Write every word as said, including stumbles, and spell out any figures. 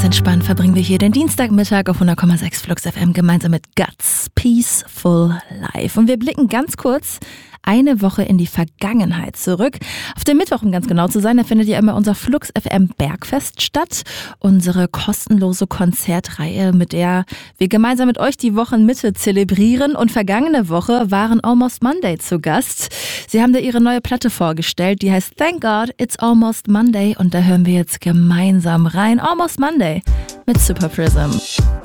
Ganz entspannt verbringen wir hier den Dienstagmittag auf hundert Komma sechs Flux F M gemeinsam mit Guts Peaceful Life. Und wir blicken ganz kurz eine Woche in die Vergangenheit zurück. Auf dem Mittwoch, um ganz genau zu sein, da findet ja immer unser Flux F M Bergfest statt. Unsere kostenlose Konzertreihe, mit der wir gemeinsam mit euch die Wochenmitte zelebrieren. Und vergangene Woche waren Almost Monday zu Gast. Sie haben da ihre neue Platte vorgestellt, die heißt Thank God It's Almost Monday. Und da hören wir jetzt gemeinsam rein. Almost Monday mit Super Prism.